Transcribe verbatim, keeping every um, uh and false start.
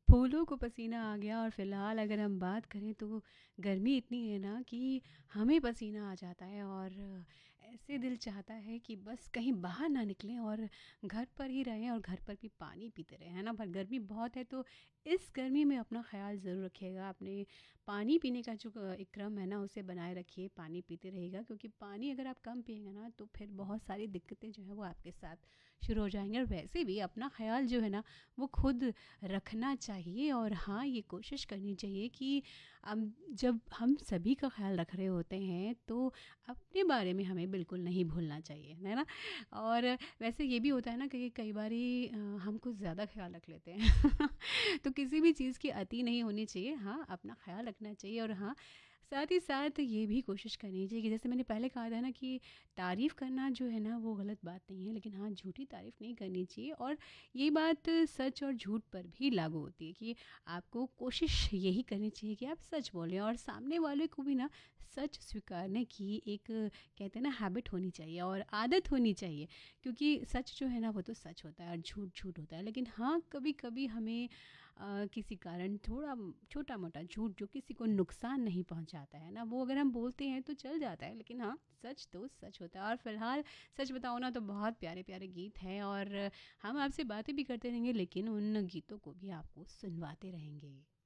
फूलों को पसीना आ गया और फ़िलहाल अगर हम बात करें तो गर्मी इतनी है ना कि हमें पसीना आ जाता है और ऐसे दिल चाहता है कि बस कहीं बाहर ना निकलें और घर पर ही रहें और घर पर भी पानी पीते रहें, है ना? पर गर्मी बहुत है तो इस गर्मी में अपना ख़्याल ज़रूर रखिएगा। अपने पानी पीने का जो अ, एक क्रम है ना उसे बनाए रखिए, पानी पीते रहिएगा क्योंकि पानी अगर आप कम पिएँगे ना तो फिर बहुत सारी दिक्कतें जो हैं वो आपके साथ शुरू हो जाएँगी और वैसे भी अपना ख़्याल जो है ना वो खुद रखना चाहिए। और हाँ, ये कोशिश करनी चाहिए कि अब जब हम सभी का ख़्याल रख रहे होते हैं तो अपने बारे में हमें बिल्कुल नहीं भूलना चाहिए, है ना? और वैसे ये भी होता है ना कि कई बारी अ, हम कुछ ज़्यादा ख़्याल रख लेते हैं तो किसी भी चीज़ की अति नहीं होनी चाहिए। हाँ, अपना ख़्याल रखना चाहिए और हाँ, साथ ही साथ ये भी कोशिश करनी चाहिए कि जैसे मैंने पहले कहा था ना कि तारीफ़ करना जो है ना वो गलत बात नहीं है, लेकिन हाँ, झूठी तारीफ़ नहीं करनी चाहिए। और ये बात सच और झूठ पर भी लागू होती है कि आपको कोशिश यही करनी चाहिए कि आप सच बोलें और सामने वाले को भी ना सच स्वीकारने की एक कहते हैं ना हैबिट होनी चाहिए और आदत होनी चाहिए। क्योंकि सच जो है ना वो तो सच होता है और झूठ झूठ होता है, लेकिन हाँ कभी कभी हमें अ, किसी कारण थोड़ा छोटा मोटा झूठ जो किसी को नुकसान नहीं पहुंचाता है ना वो अगर हम बोलते हैं तो चल जाता है, लेकिन हाँ सच तो सच होता है। और फिलहाल सच बताओ ना तो बहुत प्यारे प्यारे गीत हैं और हम आपसे बातें भी करते रहेंगे लेकिन उन गीतों को भी आपको सुनवाते रहेंगे।